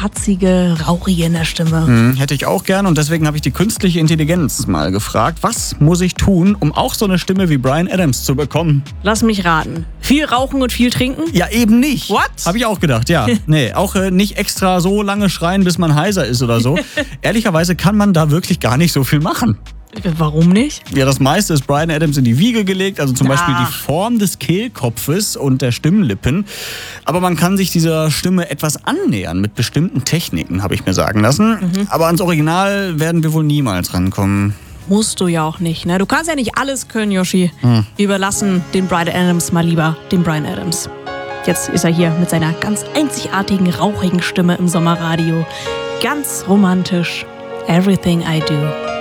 kratzige, rauchige in der Stimme. Hätte ich auch gern und deswegen habe ich die künstliche Intelligenz mal gefragt, was muss ich tun, um auch so eine Stimme wie Bryan Adams zu bekommen? Lass mich raten. Viel rauchen und viel trinken? Ja, eben nicht. What? Habe ich auch gedacht, ja. Nee, auch nicht extra so lange schreien, bis man heiser ist oder so. Ehrlicherweise kann man da wirklich gar nicht so viel machen. Warum nicht? Ja, das meiste ist Bryan Adams in die Wiege gelegt, also zum Beispiel die Form des Kehlkopfes und der Stimmlippen. Aber man kann sich dieser Stimme etwas annähern mit bestimmten Techniken, habe ich mir sagen lassen. Aber ans Original werden wir wohl niemals rankommen. Musst du ja auch nicht, ne? Du kannst ja nicht alles können, Yoshi. Wir überlassen den Bryan Adams mal lieber dem Bryan Adams. Jetzt ist er hier mit seiner ganz einzigartigen, rauchigen Stimme im Sommerradio. Ganz romantisch. Everything I Do.